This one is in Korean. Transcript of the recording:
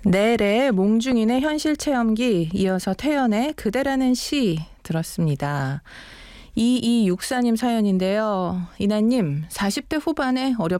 넬의 몽중인의 현실체험기, 이어서 태연의 그대라는 시 들었습니다. 2264님 사연인데요. 이나님, 40대 후반에